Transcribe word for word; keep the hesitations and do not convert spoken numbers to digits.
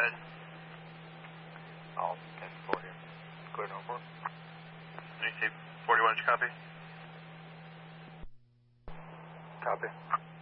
ahead. All ten forty. Clear no four. N C forty-one, copy? Copy.